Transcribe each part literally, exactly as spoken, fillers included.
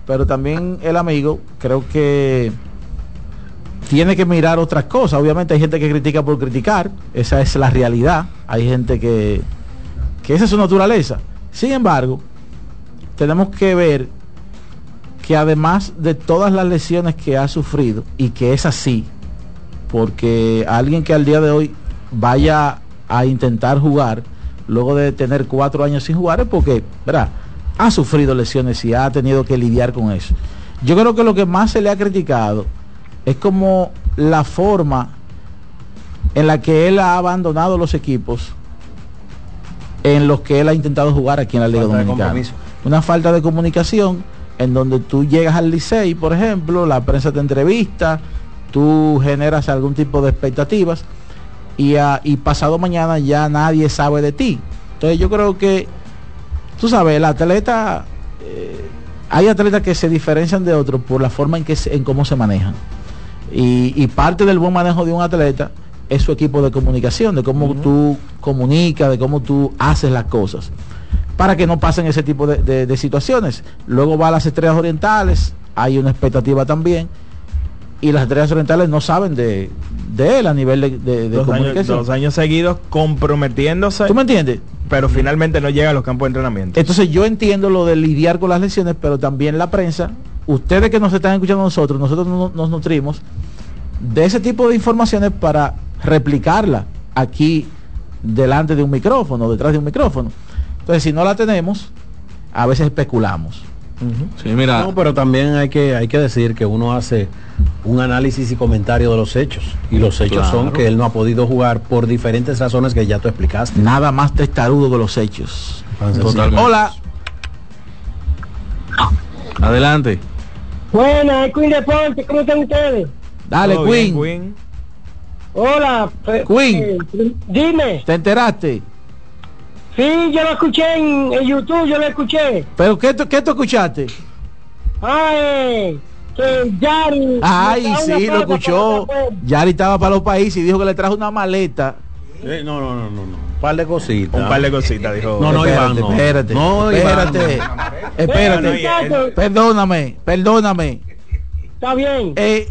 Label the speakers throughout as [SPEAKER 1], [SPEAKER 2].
[SPEAKER 1] pero también el amigo creo que tiene que mirar otras cosas. Obviamente hay gente que critica por criticar, esa es la realidad, hay gente que, que esa es su naturaleza. Sin embargo, tenemos que ver que además de todas las lesiones que ha sufrido, y que es así, porque alguien que al día de hoy vaya a intentar jugar luego de tener cuatro años sin jugar es porque, ¿verdad?, ha sufrido lesiones y ha tenido que lidiar con eso. Yo creo que lo que más se le ha criticado es como la forma en la que él ha abandonado los equipos en los que él ha intentado jugar aquí en la Liga Dominicana. Una falta de comunicación en donde tú llegas al Licey, por ejemplo, la prensa te entrevista, tú generas algún tipo de expectativas y, a, y pasado mañana ya nadie sabe de ti. Entonces yo creo que, tú sabes, el atleta, eh, hay atletas que se diferencian de otros por la forma en que se, en cómo se manejan. Y, y parte del buen manejo de un atleta es su equipo de comunicación, de cómo uh-huh. tú comunicas, de cómo tú haces las cosas, para que no pasen ese tipo de, de, de situaciones. Luego va a las Estrellas Orientales, hay una expectativa también, y las Estrellas Orientales no saben de, de él a nivel de, de, de
[SPEAKER 2] dos
[SPEAKER 1] comunicación.
[SPEAKER 2] Años, dos años seguidos comprometiéndose.
[SPEAKER 1] ¿Tú me entiendes?
[SPEAKER 2] Pero finalmente no llega a los campos de entrenamiento.
[SPEAKER 1] Entonces yo entiendo lo de lidiar con las lesiones, pero también la prensa, ustedes que nos están escuchando nosotros, nosotros no, nos nutrimos de ese tipo de informaciones para replicarla aquí delante de un micrófono, detrás de un micrófono. Entonces si no la tenemos, a veces especulamos.
[SPEAKER 3] Uh-huh. Sí, mira. No, pero también hay que hay que decir que uno hace un análisis y comentario de los hechos, y los hechos claro. son que él no ha podido jugar por diferentes razones que ya tú explicaste.
[SPEAKER 1] Nada más testarudo que los hechos.
[SPEAKER 3] Totalmente.
[SPEAKER 1] Hola.
[SPEAKER 3] Adelante.
[SPEAKER 4] Buenas, Queen Deporte, ¿cómo están ustedes?
[SPEAKER 1] Dale, Queen.
[SPEAKER 2] Bien, Queen.
[SPEAKER 4] Hola,
[SPEAKER 1] Queen.
[SPEAKER 4] Eh, dime.
[SPEAKER 1] ¿Te enteraste?
[SPEAKER 4] Sí, yo lo escuché en, en YouTube, yo lo escuché.
[SPEAKER 1] ¿Pero qué tú, qué tú escuchaste?
[SPEAKER 4] Ay, que Yari...
[SPEAKER 1] Ay, sí, lo escuchó. Yari estaba para los países y dijo que le trajo una maleta.
[SPEAKER 3] Eh, no, no, no, no, no. Un par de cositas.
[SPEAKER 2] Un par de cositas, dijo.
[SPEAKER 3] No, no,
[SPEAKER 1] espérate,
[SPEAKER 3] Iván, no.
[SPEAKER 1] espérate.
[SPEAKER 3] No,
[SPEAKER 1] espérate.
[SPEAKER 3] Iván, no.
[SPEAKER 1] Espérate.
[SPEAKER 4] Espérate.
[SPEAKER 1] Perdóname, perdóname.
[SPEAKER 4] Está bien.
[SPEAKER 1] Eh,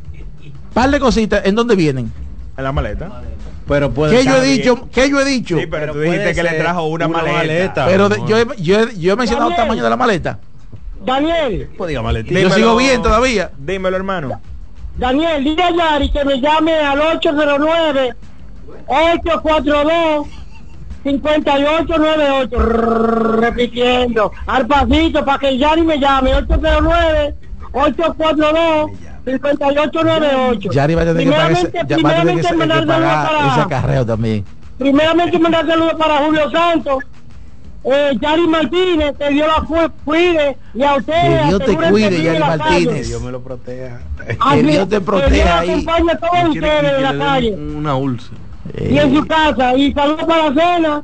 [SPEAKER 1] par de cositas, ¿en dónde vienen?
[SPEAKER 2] En la maleta.
[SPEAKER 3] Pero puede
[SPEAKER 1] ¿Qué yo he
[SPEAKER 2] bien.
[SPEAKER 1] dicho? ¿Qué yo he dicho?
[SPEAKER 2] Sí, pero,
[SPEAKER 3] Pero
[SPEAKER 2] tú dijiste que le trajo una,
[SPEAKER 3] una
[SPEAKER 2] maleta.
[SPEAKER 3] maleta.
[SPEAKER 1] Pero
[SPEAKER 3] no,
[SPEAKER 1] de, yo, he, yo, he, yo he mencionado el
[SPEAKER 4] Daniel.
[SPEAKER 1] tamaño de la maleta.
[SPEAKER 4] Daniel,
[SPEAKER 3] Pues diga maletita.
[SPEAKER 1] Yo
[SPEAKER 2] Dímelo.
[SPEAKER 1] sigo bien todavía.
[SPEAKER 2] Dímelo, hermano.
[SPEAKER 4] Daniel, dile a Yari que me llame al ocho cero nueve, ocho cuatro dos, cinco ocho nueve ocho. Repitiendo, al pasito, para que Yari me llame, ocho cero nueve, ocho cuatro dos, cinco ocho nueve ocho.
[SPEAKER 1] Yari va a tener que pagar ese,
[SPEAKER 4] Primeramente,
[SPEAKER 1] ya va a tener que,
[SPEAKER 4] primeramente
[SPEAKER 1] que
[SPEAKER 4] mandar
[SPEAKER 1] pagar
[SPEAKER 4] saludos
[SPEAKER 1] ese
[SPEAKER 4] para,
[SPEAKER 1] acarreo también.
[SPEAKER 4] primeramente mandar saludos para Julio Santos, eh, Yari Martínez, que Dios la cu- cuide, y a ustedes.
[SPEAKER 1] Que Dios te
[SPEAKER 4] asegúrense
[SPEAKER 1] cuide,
[SPEAKER 4] bien
[SPEAKER 1] Yari
[SPEAKER 4] en la
[SPEAKER 1] Martínez.
[SPEAKER 4] calle.
[SPEAKER 3] Dios me lo proteja.
[SPEAKER 4] Así-
[SPEAKER 1] Dios te proteja
[SPEAKER 4] que Dios
[SPEAKER 1] ahí.
[SPEAKER 4] acompañe a todos ustedes en la calle
[SPEAKER 3] Una úlcera.
[SPEAKER 4] y en su casa. Y saludos para la cena,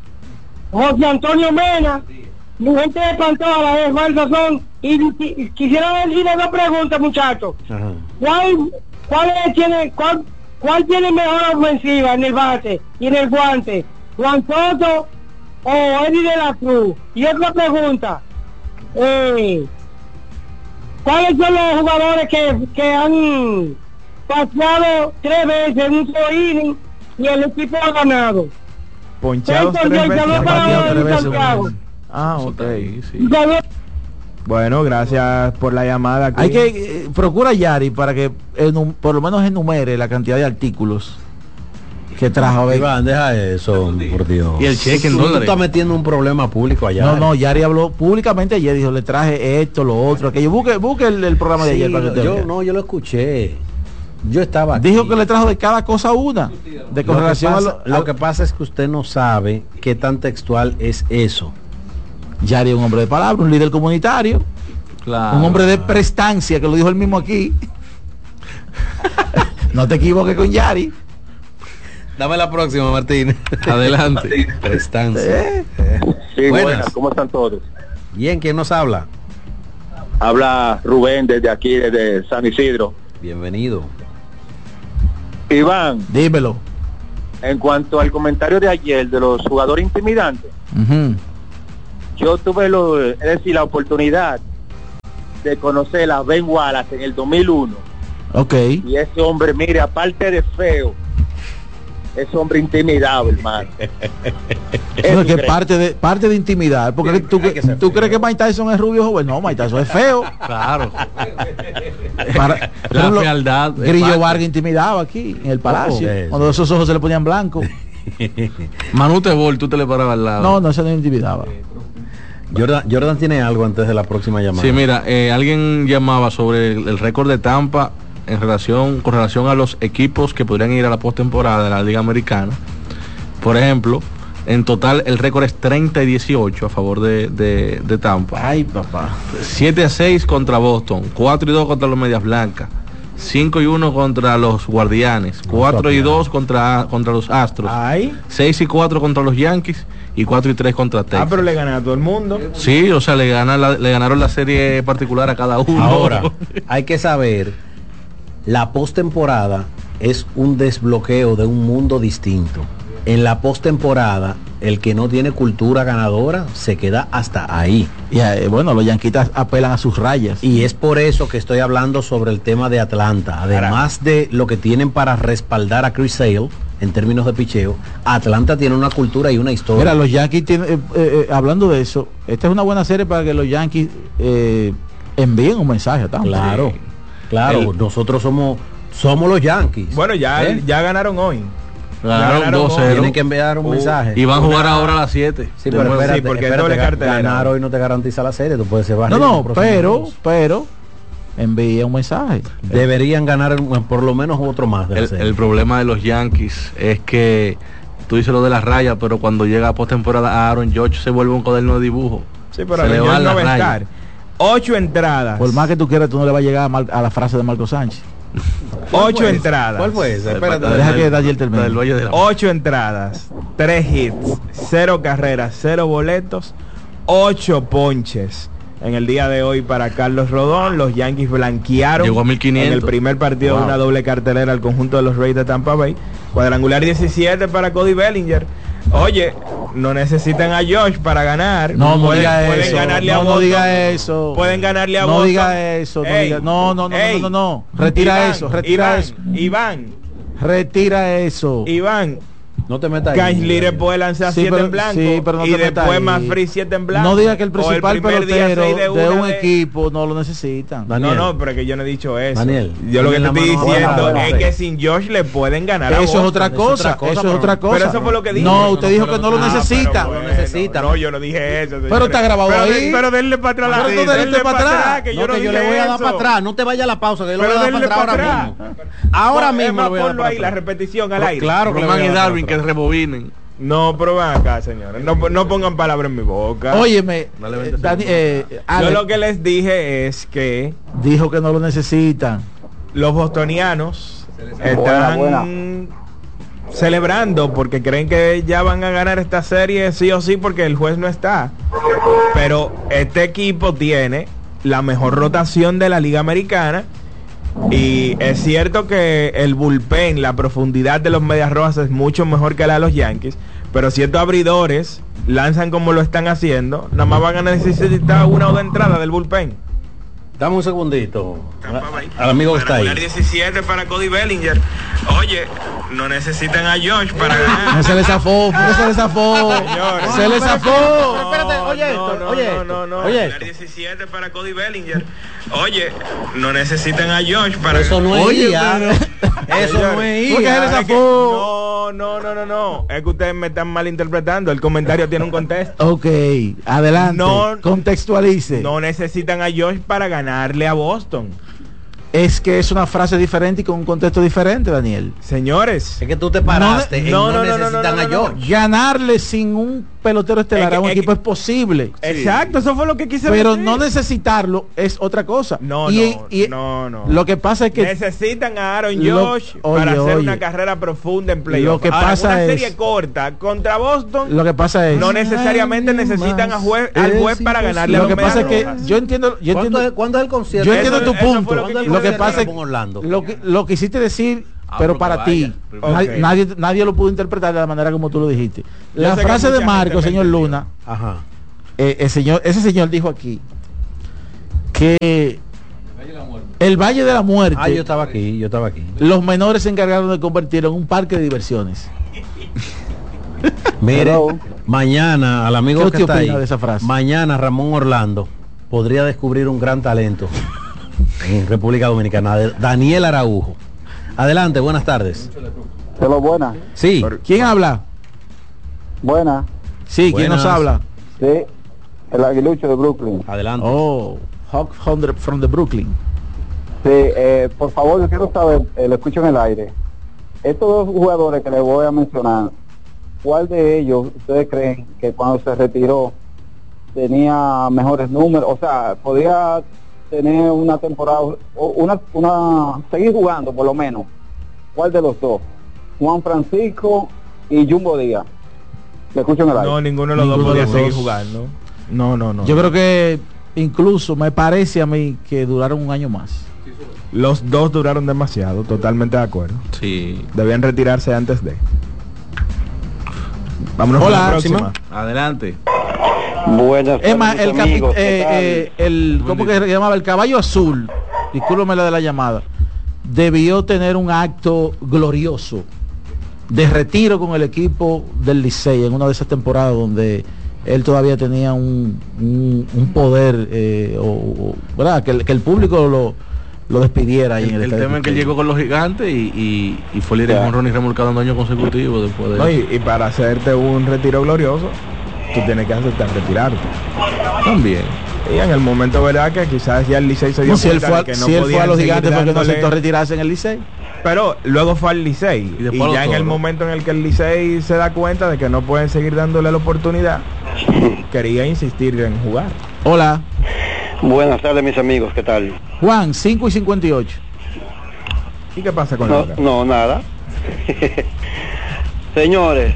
[SPEAKER 4] José Antonio Mena, mi gente de Pantoja, de Juan Sazón. Y, y quisiera decirle dos preguntas, muchachos.
[SPEAKER 3] Ajá.
[SPEAKER 4] ¿Cuál, cuál, es, tiene, cuál, ¿Cuál tiene mejor ofensiva en el bate y en el guante? ¿Juan Soto o Eddie de la Cruz? Y otra pregunta, eh, ¿cuáles son los jugadores que, que han pasado tres veces en un solo inning y el equipo ha ganado?
[SPEAKER 2] Ponchados
[SPEAKER 4] Entonces,
[SPEAKER 2] tres
[SPEAKER 4] el
[SPEAKER 2] veces.
[SPEAKER 4] saludo para
[SPEAKER 1] Batió tres
[SPEAKER 4] Eddie
[SPEAKER 1] veces,
[SPEAKER 4] Santiago.
[SPEAKER 1] Ah, ok, sí.
[SPEAKER 4] Un saludo.
[SPEAKER 2] Bueno, gracias por la llamada.
[SPEAKER 1] Hay
[SPEAKER 2] Queen.
[SPEAKER 1] que, eh, procura Yari para que enum- por lo menos enumere la cantidad de artículos que trajo. A ver.
[SPEAKER 3] Iván, deja eso, por Dios.
[SPEAKER 5] Y el cheque en
[SPEAKER 3] Tú- tú
[SPEAKER 5] dólares.
[SPEAKER 3] estás metiendo un problema público allá.
[SPEAKER 1] No, no, Yari habló públicamente ayer, dijo, le traje esto, lo otro, aquello. Busque, busque el, el programa de
[SPEAKER 3] Sí,
[SPEAKER 1] ayer para que usted
[SPEAKER 3] yo
[SPEAKER 1] vea.
[SPEAKER 3] no, yo lo escuché. Yo estaba aquí.
[SPEAKER 1] Dijo que le trajo de cada cosa una, de con
[SPEAKER 3] Lo que,
[SPEAKER 1] relación
[SPEAKER 3] pasa,
[SPEAKER 1] a lo,
[SPEAKER 3] lo
[SPEAKER 1] a-
[SPEAKER 3] que pasa es que usted no sabe qué tan textual es eso.
[SPEAKER 1] Yari es un hombre de palabra, un líder comunitario,
[SPEAKER 5] Claro.
[SPEAKER 1] un hombre de prestancia, que lo dijo él mismo aquí. No te equivoques con Yari.
[SPEAKER 5] Dame la próxima, Martín. Adelante.
[SPEAKER 3] Prestancia.
[SPEAKER 1] ¿Eh?
[SPEAKER 6] Sí,
[SPEAKER 3] Buenas.
[SPEAKER 6] buenas, ¿cómo están todos?
[SPEAKER 3] Bien, ¿quién nos habla?
[SPEAKER 6] Habla Rubén desde aquí, desde San Isidro.
[SPEAKER 3] Bienvenido.
[SPEAKER 6] Iván,
[SPEAKER 1] Dímelo.
[SPEAKER 6] en cuanto al comentario de ayer de los jugadores intimidantes,
[SPEAKER 1] Ujú.
[SPEAKER 6] yo tuve lo, es decir, la oportunidad de conocer a Ben Wallace en el dos mil uno.
[SPEAKER 1] Ok.
[SPEAKER 6] Y ese hombre, mire, aparte de feo, ese hombre intimidado, hermano.
[SPEAKER 1] Eso es que parte de parte de intimidad, porque tú, tú crees que Mike Tyson es rubio joven, no, Mike Tyson es feo.
[SPEAKER 5] Claro.
[SPEAKER 1] Para,
[SPEAKER 5] La
[SPEAKER 1] lo-
[SPEAKER 5] fealdad. es
[SPEAKER 1] Grillo
[SPEAKER 5] parte.
[SPEAKER 1] Vargas intimidaba aquí en el palacio,
[SPEAKER 3] Oh,
[SPEAKER 1] cuando esos ojos se le ponían blancos.
[SPEAKER 5] Manu Tebol, tú te le parabas al lado.
[SPEAKER 1] No, no, se no intimidaba.
[SPEAKER 3] Jordan, Jordan tiene algo antes de la próxima llamada.
[SPEAKER 5] Sí, mira, eh, alguien llamaba sobre el, el récord de Tampa en relación con relación a los equipos que podrían ir a la postemporada de la Liga Americana. Por ejemplo, en total el récord es treinta y dieciocho a favor de, de, de Tampa.
[SPEAKER 1] Ay, papá.
[SPEAKER 5] siete a seis contra Boston, cuatro y dos contra los Medias Blancas, cinco y uno contra los Guardianes, cuatro y dos contra, contra los Astros,
[SPEAKER 2] Ay.
[SPEAKER 5] seis y cuatro contra los Yankees y cuatro y tres contra Texas.
[SPEAKER 2] Ah, pero le ganan a todo el mundo.
[SPEAKER 5] Sí, o sea, le, ganan la- le ganaron la serie particular a cada uno.
[SPEAKER 3] Ahora, hay que saber, la postemporada es un desbloqueo de un mundo distinto. En la postemporada, el que no tiene cultura ganadora se queda hasta ahí.
[SPEAKER 1] Y eh, bueno, los yanquitas apelan a sus rayas.
[SPEAKER 3] Y es por eso que estoy hablando sobre el tema de Atlanta. Además de lo que tienen para respaldar a Chris Sale en términos de picheo, Atlanta tiene una cultura y una historia.
[SPEAKER 1] Mira, los Yankees tienen, eh, eh, hablando de eso, esta es una buena serie para que los Yankees eh, envíen un mensaje a Tampa.
[SPEAKER 3] Claro, claro,
[SPEAKER 5] El-
[SPEAKER 3] nosotros somos somos los Yankees.
[SPEAKER 2] Bueno, ya,
[SPEAKER 3] ¿Eh?
[SPEAKER 2] ya ganaron hoy.
[SPEAKER 5] Ganaron
[SPEAKER 2] Ganaron
[SPEAKER 5] dos
[SPEAKER 2] hoy.
[SPEAKER 5] cero.
[SPEAKER 3] Tienen que enviar un
[SPEAKER 2] Uh,
[SPEAKER 3] mensaje.
[SPEAKER 5] Y van a jugar
[SPEAKER 2] Una-
[SPEAKER 5] ahora a las siete.
[SPEAKER 3] Sí,
[SPEAKER 5] De
[SPEAKER 3] pero
[SPEAKER 5] nuevo.
[SPEAKER 3] espérate,
[SPEAKER 2] Sí, porque es
[SPEAKER 3] espérate,
[SPEAKER 2] doble
[SPEAKER 3] ga-
[SPEAKER 2] cartelera.
[SPEAKER 3] ganar hoy no te garantiza la serie, tú puedes ser
[SPEAKER 1] No,
[SPEAKER 3] barrido
[SPEAKER 1] no,
[SPEAKER 3] en los próximos
[SPEAKER 1] pero,
[SPEAKER 3] dos.
[SPEAKER 1] pero, envía un mensaje.
[SPEAKER 3] Deberían ganar un- por lo menos otro más de la
[SPEAKER 5] El,
[SPEAKER 3] serie.
[SPEAKER 5] el problema de los Yankees es que tú dices lo de las rayas, pero cuando llega a postemporada a Aaron Judge se vuelve un cuaderno de dibujo.
[SPEAKER 2] Sí, pero
[SPEAKER 5] Se le
[SPEAKER 2] Aaron
[SPEAKER 5] van
[SPEAKER 2] Judge no
[SPEAKER 5] las
[SPEAKER 2] va a
[SPEAKER 5] rayas.
[SPEAKER 2] estar. Ocho entradas.
[SPEAKER 1] Por más que tú quieras, tú no le vas a llegar a, Mar- a la frase de Marco Sánchez.
[SPEAKER 2] Ocho entradas.
[SPEAKER 3] ¿Cuál fue esa? Espérate.
[SPEAKER 5] Del-
[SPEAKER 1] Deja que
[SPEAKER 5] del-
[SPEAKER 1] Daniel termine.
[SPEAKER 5] del Valle de la-
[SPEAKER 2] Ocho entradas, tres hits, cero carreras, cero boletos, ocho ponches. En el día de hoy para Carlos Rodón, los Yankees blanquearon
[SPEAKER 5] Llegó a mil quinientos.
[SPEAKER 2] en el primer partido
[SPEAKER 3] Wow.
[SPEAKER 2] de una doble cartelera al conjunto de los Rays de Tampa Bay. Cuadrangular diecisiete para Cody Bellinger. Oye, no necesitan a Josh para ganar.
[SPEAKER 1] No, no
[SPEAKER 2] pueden,
[SPEAKER 1] diga
[SPEAKER 2] pueden
[SPEAKER 1] eso.
[SPEAKER 2] ganarle a
[SPEAKER 1] No, no
[SPEAKER 2] Boston.
[SPEAKER 1] diga eso.
[SPEAKER 2] Pueden ganarle a
[SPEAKER 1] No
[SPEAKER 2] Boston.
[SPEAKER 1] diga eso. No,
[SPEAKER 2] Ey,
[SPEAKER 1] diga- no, no, no,
[SPEAKER 2] ey,
[SPEAKER 1] no, no, no. Retira
[SPEAKER 2] Iván,
[SPEAKER 1] eso, retira
[SPEAKER 2] Iván,
[SPEAKER 1] eso.
[SPEAKER 2] Iván,
[SPEAKER 1] Retira eso.
[SPEAKER 2] Iván.
[SPEAKER 3] No te metas ahí.
[SPEAKER 2] Canciller puede lanzar
[SPEAKER 1] Sí,
[SPEAKER 2] siete
[SPEAKER 1] pero-
[SPEAKER 2] en blanco
[SPEAKER 1] sí, pero no
[SPEAKER 2] y
[SPEAKER 1] te metas
[SPEAKER 2] después
[SPEAKER 1] ahí.
[SPEAKER 2] Manfred siete en blanco.
[SPEAKER 1] No diga que el
[SPEAKER 2] O
[SPEAKER 1] principal
[SPEAKER 2] primer día
[SPEAKER 1] pelotero
[SPEAKER 2] seis
[SPEAKER 1] de,
[SPEAKER 2] una
[SPEAKER 1] un
[SPEAKER 2] de-
[SPEAKER 1] equipo no lo necesitan.
[SPEAKER 3] Daniel.
[SPEAKER 2] No, no, pero que yo no he dicho eso.
[SPEAKER 3] Daniel,
[SPEAKER 2] yo lo que te
[SPEAKER 3] ponle la
[SPEAKER 2] estoy
[SPEAKER 3] mano
[SPEAKER 2] diciendo
[SPEAKER 3] abajo.
[SPEAKER 2] es que sin Josh le pueden ganar a
[SPEAKER 1] Eso es
[SPEAKER 2] Boston.
[SPEAKER 1] otra
[SPEAKER 3] Eso es
[SPEAKER 1] cosa,
[SPEAKER 3] otra cosa,
[SPEAKER 1] eso es
[SPEAKER 3] pero-
[SPEAKER 1] otra cosa.
[SPEAKER 2] pero eso fue lo que dije.
[SPEAKER 1] No,
[SPEAKER 2] Eso
[SPEAKER 1] usted
[SPEAKER 3] no
[SPEAKER 1] dijo
[SPEAKER 3] fue
[SPEAKER 1] que
[SPEAKER 3] lo
[SPEAKER 1] no lo
[SPEAKER 3] que- Ah,
[SPEAKER 1] necesita.
[SPEAKER 2] pero
[SPEAKER 3] lo necesita.
[SPEAKER 2] No, yo no dije eso.
[SPEAKER 1] Pero está grabado
[SPEAKER 2] pero,
[SPEAKER 1] ahí.
[SPEAKER 2] Pero denle para atrás la
[SPEAKER 1] Pero tú
[SPEAKER 2] denle
[SPEAKER 1] denle para atrás.
[SPEAKER 2] que
[SPEAKER 3] No,
[SPEAKER 2] yo no
[SPEAKER 3] que yo
[SPEAKER 2] dije
[SPEAKER 3] le voy a dar
[SPEAKER 2] eso.
[SPEAKER 3] para atrás. No te vaya a la pausa, que yo le
[SPEAKER 2] Pero
[SPEAKER 3] voy a dar
[SPEAKER 2] denle
[SPEAKER 3] para atrás
[SPEAKER 2] para
[SPEAKER 3] ahora
[SPEAKER 2] atrás.
[SPEAKER 3] mismo. Ahora
[SPEAKER 2] Pon-
[SPEAKER 3] mismo
[SPEAKER 2] es más,
[SPEAKER 3] le voy a dar
[SPEAKER 2] ponlo
[SPEAKER 3] para
[SPEAKER 2] ahí, la
[SPEAKER 3] atrás.
[SPEAKER 2] repetición al
[SPEAKER 3] Pero
[SPEAKER 2] aire.
[SPEAKER 3] claro que le
[SPEAKER 5] Román
[SPEAKER 3] voy a
[SPEAKER 5] y
[SPEAKER 3] dar
[SPEAKER 5] Darwin
[SPEAKER 3] para
[SPEAKER 5] que
[SPEAKER 3] atrás.
[SPEAKER 5] rebobinen.
[SPEAKER 2] No, pero ven acá, señores. No, no pongan palabras en mi boca.
[SPEAKER 1] Óyeme,
[SPEAKER 5] Dale
[SPEAKER 1] eh,
[SPEAKER 5] veinte
[SPEAKER 1] Dani- eh,
[SPEAKER 2] yo
[SPEAKER 1] Alex
[SPEAKER 2] lo que les dije es que
[SPEAKER 1] dijo que no lo necesitan.
[SPEAKER 2] los bostonianos están celebrando porque creen que ya van a ganar esta serie sí o sí porque el juez no está. Pero este equipo tiene la mejor rotación de la Liga Americana y es cierto que el bullpen, la profundidad de los Medias Rojas es mucho mejor que la de los Yankees, pero si estos abridores lanzan como lo están haciendo, nada más van a necesitar una o dos entradas del bullpen.
[SPEAKER 3] Dame un segundito. Al amigo que está ahí.
[SPEAKER 2] diecisiete para Cody Bellinger. Oye, no necesitan a Josh para ganar.
[SPEAKER 1] No se le zafó, no se le zafó.
[SPEAKER 2] Señores.
[SPEAKER 1] Se le zafó.
[SPEAKER 3] Espérate, oye esto, oye
[SPEAKER 2] no,
[SPEAKER 3] esto,
[SPEAKER 2] no, no,
[SPEAKER 3] oye
[SPEAKER 2] no.
[SPEAKER 3] esto.
[SPEAKER 2] diecisiete para Cody Bellinger. Oye, no necesitan a Josh para
[SPEAKER 3] Eso no es
[SPEAKER 1] Oye,
[SPEAKER 3] I A. Eso no es
[SPEAKER 1] ¿Por qué se le
[SPEAKER 3] I A.
[SPEAKER 1] zafó?
[SPEAKER 2] No, no, no, no, no. Es que ustedes me están malinterpretando. El comentario tiene un contexto.
[SPEAKER 1] Ok, adelante.
[SPEAKER 2] No-
[SPEAKER 1] Contextualice.
[SPEAKER 2] No necesitan a Josh para ganarle a Boston.
[SPEAKER 1] Es que es una frase diferente y con un contexto diferente, Daniel.
[SPEAKER 2] Señores.
[SPEAKER 3] Es que tú te paraste. en
[SPEAKER 2] no,
[SPEAKER 3] No,
[SPEAKER 2] no, no, no,
[SPEAKER 3] necesitan
[SPEAKER 2] no,
[SPEAKER 3] a
[SPEAKER 2] no, no.
[SPEAKER 3] George.
[SPEAKER 1] Ganarle sin un pelotero estelar
[SPEAKER 2] Es que-
[SPEAKER 1] a un
[SPEAKER 2] es
[SPEAKER 1] equipo
[SPEAKER 2] que-
[SPEAKER 1] es posible.
[SPEAKER 2] Exacto, eso fue lo que quise
[SPEAKER 1] Pero
[SPEAKER 2] decir.
[SPEAKER 1] no necesitarlo es otra cosa.
[SPEAKER 2] No,
[SPEAKER 1] y,
[SPEAKER 2] no,
[SPEAKER 1] y-
[SPEAKER 2] no, no.
[SPEAKER 1] Lo que pasa es que
[SPEAKER 2] necesitan a Aaron
[SPEAKER 1] Lo-
[SPEAKER 2] Josh
[SPEAKER 1] oye,
[SPEAKER 2] para hacer
[SPEAKER 1] oye.
[SPEAKER 2] una carrera profunda en playoff.
[SPEAKER 1] Lo que
[SPEAKER 2] Ahora,
[SPEAKER 1] pasa
[SPEAKER 2] una
[SPEAKER 1] es-
[SPEAKER 2] serie corta contra Boston.
[SPEAKER 1] lo que pasa es
[SPEAKER 2] No necesariamente necesitan a juez- al juez para ganarle a
[SPEAKER 1] lo
[SPEAKER 2] los
[SPEAKER 1] que pasa es
[SPEAKER 2] Medias
[SPEAKER 1] que
[SPEAKER 2] Rojas.
[SPEAKER 1] yo entiendo yo
[SPEAKER 3] ¿Cuándo,
[SPEAKER 1] entiendo
[SPEAKER 3] es, ¿Cuándo es el concierto?
[SPEAKER 1] yo entiendo
[SPEAKER 2] Eso-
[SPEAKER 1] tu
[SPEAKER 2] eso fue
[SPEAKER 1] punto.
[SPEAKER 2] lo que
[SPEAKER 1] Lo que,
[SPEAKER 2] quise decir.
[SPEAKER 1] pasa es
[SPEAKER 3] con Orlando.
[SPEAKER 1] lo que lo que hiciste decir
[SPEAKER 5] Ah,
[SPEAKER 1] pero
[SPEAKER 5] pero
[SPEAKER 1] para
[SPEAKER 5] que
[SPEAKER 1] ti
[SPEAKER 5] vaya.
[SPEAKER 1] nadie,
[SPEAKER 2] Ok.
[SPEAKER 1] nadie nadie lo pudo interpretar de la manera como tú lo dijiste.
[SPEAKER 2] Yo
[SPEAKER 1] La
[SPEAKER 2] sé que
[SPEAKER 1] frase de
[SPEAKER 2] mucha
[SPEAKER 1] Marco,
[SPEAKER 2] gente me
[SPEAKER 1] señor
[SPEAKER 2] entendió.
[SPEAKER 1] Luna,
[SPEAKER 3] Ajá.
[SPEAKER 1] eh, el señor ese señor dijo aquí que el Valle de la Muerte,
[SPEAKER 3] Ah, yo estaba aquí, yo estaba aquí.
[SPEAKER 1] los menores se encargaron de convertirlo en un parque de diversiones.
[SPEAKER 3] Mire,
[SPEAKER 7] Hello.
[SPEAKER 3] mañana, al amigo
[SPEAKER 1] ¿Qué
[SPEAKER 3] que
[SPEAKER 1] usted
[SPEAKER 3] está ahí,
[SPEAKER 1] opina de esa frase?
[SPEAKER 3] mañana Ramón Orlando podría descubrir un gran talento en República Dominicana, de Daniel Araujo. Adelante, buenas tardes.
[SPEAKER 7] Hello, buena.
[SPEAKER 3] Sí,
[SPEAKER 1] ¿Quién habla?
[SPEAKER 7] Buena.
[SPEAKER 1] Sí, ¿quién nos
[SPEAKER 3] Buenas.
[SPEAKER 1] habla?
[SPEAKER 7] Sí. El aguilucho de Brooklyn.
[SPEAKER 3] adelante.
[SPEAKER 1] Oh, Hawk from the, from the Brooklyn.
[SPEAKER 7] Sí, eh, por favor, yo quiero saber, eh, lo escucho en el aire. Estos dos jugadores que les voy a mencionar, ¿cuál de ellos ustedes creen que cuando se retiró tenía mejores números? O sea, podía tener una temporada, o una, una, seguir jugando por lo menos. ¿Cuál de los dos? Juan Francisco y Jumbo Díaz. Le escucho en el aire.
[SPEAKER 2] No, ninguno de los
[SPEAKER 1] Ninguno
[SPEAKER 2] dos
[SPEAKER 1] de
[SPEAKER 2] podía
[SPEAKER 1] los
[SPEAKER 2] seguir
[SPEAKER 1] dos.
[SPEAKER 2] jugando. No, no, no.
[SPEAKER 1] Yo creo que incluso me parece a mí que duraron un año más.
[SPEAKER 2] Los dos duraron demasiado, totalmente de acuerdo.
[SPEAKER 5] Sí.
[SPEAKER 2] Debían retirarse antes de. Vámonos
[SPEAKER 1] Hola,
[SPEAKER 2] con la próxima.
[SPEAKER 1] Sima.
[SPEAKER 5] Adelante.
[SPEAKER 7] Buenas
[SPEAKER 1] Es más, el, capi-
[SPEAKER 7] amigos, ¿qué
[SPEAKER 1] eh,
[SPEAKER 7] tal?
[SPEAKER 1] eh, el ¿cómo que se llamaba? El caballo azul, discúlpeme la de la llamada, debió tener un acto glorioso de retiro con el equipo del Licey en una de esas temporadas donde él todavía tenía un, un, un poder, eh, o, o- ¿verdad? Que, el- que el público lo, lo despidiera ahí
[SPEAKER 5] El,
[SPEAKER 1] en el,
[SPEAKER 5] el
[SPEAKER 1] estadio
[SPEAKER 5] tema es que él
[SPEAKER 1] Quisqueya.
[SPEAKER 5] llegó con los gigantes y, y, y fue líder
[SPEAKER 7] Ya.
[SPEAKER 5] con Ronnie remolcado en años consecutivos después de
[SPEAKER 2] No, y, y para hacerte un retiro glorioso, tú tienes que aceptar retirarte.
[SPEAKER 5] también.
[SPEAKER 2] Y en el momento, ¿verdad? Que quizás ya el Licey se dio
[SPEAKER 1] No, si él
[SPEAKER 2] cuenta
[SPEAKER 1] fue,
[SPEAKER 2] de
[SPEAKER 1] a-
[SPEAKER 2] que no
[SPEAKER 1] si él fue a
[SPEAKER 2] podían
[SPEAKER 1] los
[SPEAKER 2] seguir
[SPEAKER 1] gigantes porque no
[SPEAKER 2] dándole-
[SPEAKER 1] aceptó retirarse en el Licey.
[SPEAKER 2] Pero luego fue al Licey.
[SPEAKER 5] Y
[SPEAKER 2] Y,
[SPEAKER 5] después a los
[SPEAKER 2] ya en el
[SPEAKER 5] Toros.
[SPEAKER 2] momento en el que el Licey se da cuenta de que no pueden seguir dándole la oportunidad, quería insistir en jugar.
[SPEAKER 1] Hola,
[SPEAKER 7] Buenas tardes, mis amigos, ¿qué tal?
[SPEAKER 1] Juan, cinco y cincuenta y ocho.
[SPEAKER 2] ¿Y qué pasa con
[SPEAKER 7] No,
[SPEAKER 2] la
[SPEAKER 7] no, nada. Señores,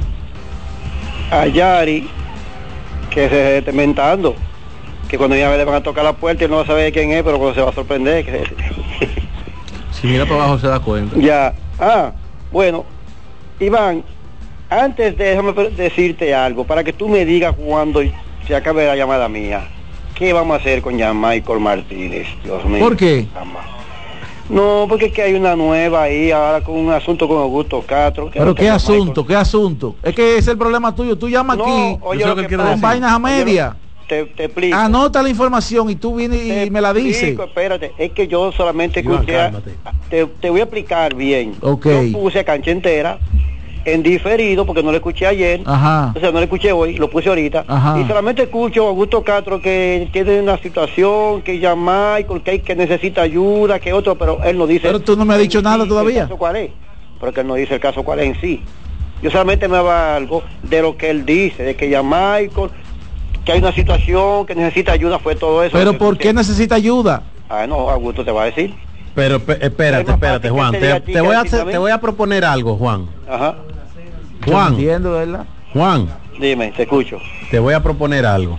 [SPEAKER 7] a Yari, que se esté inventando, que cuando ya le van a tocar la puerta y no va a saber quién es, pero cuando se va a sorprender. Que
[SPEAKER 5] Si mira para abajo se da cuenta.
[SPEAKER 7] ya, ah, bueno, Iván, antes de, déjame decirte algo, para que tú me digas cuando se acabe la llamada mía, ¿qué vamos a hacer con Jan Michael Martínez? Dios mío.
[SPEAKER 1] ¿Por qué?
[SPEAKER 7] No, porque es que hay una nueva ahí ahora con un asunto con Augusto Castro. que
[SPEAKER 1] Pero
[SPEAKER 7] no
[SPEAKER 1] qué
[SPEAKER 7] tengo
[SPEAKER 1] asunto,
[SPEAKER 7] Michael.
[SPEAKER 1] qué asunto. Es que ese es el problema tuyo. Tú llamas
[SPEAKER 7] No,
[SPEAKER 1] aquí
[SPEAKER 7] oye,
[SPEAKER 5] Yo sé
[SPEAKER 7] lo
[SPEAKER 5] lo que
[SPEAKER 7] que
[SPEAKER 5] quiero
[SPEAKER 7] pasa-
[SPEAKER 1] con
[SPEAKER 5] decir.
[SPEAKER 1] vainas a
[SPEAKER 7] oye,
[SPEAKER 1] media.
[SPEAKER 7] Te, te explico.
[SPEAKER 1] Anota la información y tú vienes y
[SPEAKER 7] Te
[SPEAKER 1] me la dices.
[SPEAKER 7] explico, espérate, es que yo solamente
[SPEAKER 3] Iván,
[SPEAKER 7] escuché, a-
[SPEAKER 3] cálmate.
[SPEAKER 7] te, te voy a explicar bien.
[SPEAKER 1] Ok.
[SPEAKER 7] Yo puse a cancha entera en diferido porque no lo escuché ayer,
[SPEAKER 1] Ajá.
[SPEAKER 7] o sea, no lo escuché hoy, lo puse ahorita,
[SPEAKER 1] Ajá.
[SPEAKER 7] y solamente escucho a Augusto Castro que tiene una situación, que ya Michael, que, hay- que necesita ayuda, que otro, pero él no dice.
[SPEAKER 1] Pero tú no me has dicho
[SPEAKER 7] en
[SPEAKER 1] nada
[SPEAKER 7] sí
[SPEAKER 1] todavía.
[SPEAKER 7] El caso cuál es, porque él no dice el caso cuál es en sí. Yo solamente me valgo de lo que él dice, de que ya Michael, que hay una situación, que necesita ayuda, fue todo eso.
[SPEAKER 1] Pero
[SPEAKER 7] Yo
[SPEAKER 1] ¿por qué
[SPEAKER 7] escuché.
[SPEAKER 1] necesita ayuda?
[SPEAKER 7] Ah, no, Augusto te va a decir.
[SPEAKER 3] Pero pe- espérate,
[SPEAKER 7] Es más
[SPEAKER 3] espérate,
[SPEAKER 7] fácil
[SPEAKER 3] Juan.
[SPEAKER 7] que te
[SPEAKER 3] Te,
[SPEAKER 7] diga a ti
[SPEAKER 3] te
[SPEAKER 7] que
[SPEAKER 3] voy
[SPEAKER 7] a
[SPEAKER 3] a
[SPEAKER 7] ti
[SPEAKER 3] hacer-
[SPEAKER 7] también.
[SPEAKER 3] te voy a proponer algo, Juan.
[SPEAKER 7] Ajá.
[SPEAKER 1] Yo
[SPEAKER 3] Juan,
[SPEAKER 1] entiendo, ¿verdad?
[SPEAKER 3] Juan,
[SPEAKER 7] Dime, te escucho.
[SPEAKER 3] te voy a proponer algo.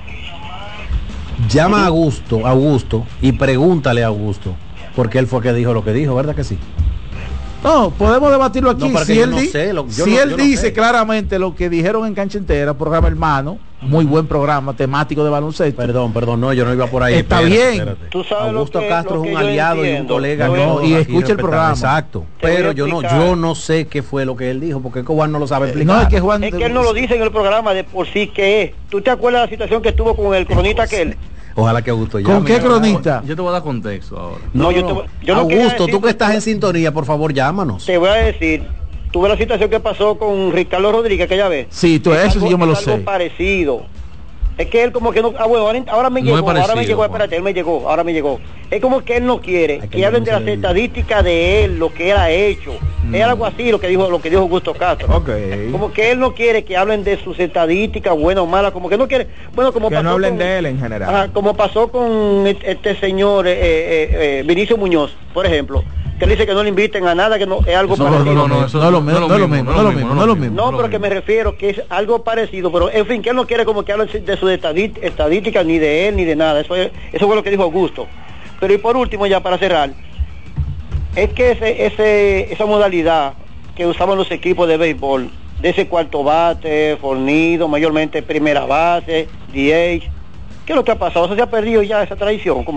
[SPEAKER 3] Llama a Augusto, Augusto, y pregúntale a Augusto, porque él fue que dijo lo que dijo, ¿verdad que sí?
[SPEAKER 1] No, podemos debatirlo aquí.
[SPEAKER 3] No, porque
[SPEAKER 1] si
[SPEAKER 3] yo
[SPEAKER 1] él,
[SPEAKER 3] no
[SPEAKER 1] di-
[SPEAKER 3] sé, lo- yo
[SPEAKER 1] si
[SPEAKER 3] no-
[SPEAKER 1] él
[SPEAKER 3] yo no
[SPEAKER 1] dice
[SPEAKER 3] sé.
[SPEAKER 1] claramente lo que dijeron en Cancha Entera, programa hermano, muy buen programa temático de baloncesto.
[SPEAKER 3] Perdón, perdón, no, yo no iba por ahí.
[SPEAKER 1] Está
[SPEAKER 3] espérate,
[SPEAKER 1] bien.
[SPEAKER 3] espérate.
[SPEAKER 7] Tú sabes lo
[SPEAKER 3] Augusto
[SPEAKER 7] que-
[SPEAKER 3] Castro
[SPEAKER 7] lo
[SPEAKER 3] es
[SPEAKER 7] que
[SPEAKER 3] un
[SPEAKER 7] yo
[SPEAKER 3] aliado y un
[SPEAKER 7] entiendo.
[SPEAKER 3] colega.
[SPEAKER 7] Te voy a-
[SPEAKER 3] no,
[SPEAKER 1] y
[SPEAKER 3] aquí
[SPEAKER 1] escucha el
[SPEAKER 3] respetable,
[SPEAKER 1] programa.
[SPEAKER 3] Exacto.
[SPEAKER 7] Te voy a
[SPEAKER 3] Pero yo no,
[SPEAKER 7] explicar.
[SPEAKER 3] yo no sé qué fue lo que él dijo, porque es que Juan no lo sabe explicar.
[SPEAKER 1] No, es que Juan...
[SPEAKER 7] Es que él no lo dice en el programa de por sí que es. ¿Tú te acuerdas de la situación que estuvo con el cronista aquel?
[SPEAKER 3] Ojalá que Augusto llame.
[SPEAKER 1] ¿Con qué cronista?
[SPEAKER 5] Yo te voy a dar contexto ahora.
[SPEAKER 3] No,
[SPEAKER 7] No,
[SPEAKER 3] yo
[SPEAKER 7] yo te- yo no quería
[SPEAKER 3] Augusto,
[SPEAKER 7] decir
[SPEAKER 3] tú que
[SPEAKER 7] porque-
[SPEAKER 3] estás en sintonía, por favor, llámanos.
[SPEAKER 7] Te voy a decir, tuve la situación que pasó con Ricardo Rodríguez aquella vez.
[SPEAKER 1] Sí, tú,
[SPEAKER 7] Es
[SPEAKER 1] eso sí
[SPEAKER 7] algo-
[SPEAKER 1] yo me lo
[SPEAKER 7] es algo
[SPEAKER 1] sé.
[SPEAKER 7] parecido. Es que él como que no... Ah, bueno, ahora, ahora me
[SPEAKER 5] No
[SPEAKER 7] llegó,
[SPEAKER 5] es
[SPEAKER 7] ahora me
[SPEAKER 5] parecido,
[SPEAKER 7] llegó,
[SPEAKER 5] Juan.
[SPEAKER 7] espérate, él me llegó, ahora me llegó. Es como que él no quiere
[SPEAKER 3] Hay que
[SPEAKER 7] que hablen de las
[SPEAKER 3] llamarse de-
[SPEAKER 7] estadísticas de él, lo que él ha hecho. Es algo así lo que dijo lo que dijo Augusto Castro.
[SPEAKER 2] Ok.
[SPEAKER 7] Como que él no quiere que hablen de sus estadísticas, buenas o malas, como que no quiere, bueno, como
[SPEAKER 2] Que
[SPEAKER 7] pasó
[SPEAKER 2] no hablen
[SPEAKER 7] con-
[SPEAKER 2] de él en general.
[SPEAKER 7] Ajá, como pasó con et- este señor eh, eh, eh, Vinicio Muñoz, por ejemplo, que él dice que no le inviten a nada, que no es algo
[SPEAKER 1] No,
[SPEAKER 7] parecido.
[SPEAKER 1] no, no, no, eso no es lo mismo, no es lo mismo, no es lo mismo, no es lo mismo.
[SPEAKER 7] No, pero que me refiero que es algo parecido, pero en fin, que él no quiere como que hablen de sus estadí- estadísticas, ni de él, ni de nada. Eso, es- eso fue lo que dijo Augusto. Pero y por último, ya para cerrar, es que ese, ese, esa modalidad que usaban los equipos de béisbol, de ese cuarto bate, fornido, mayormente primera base, D H,
[SPEAKER 8] ¿Qué es lo que ha pasado? ¿Se ha perdido ya esa tradición?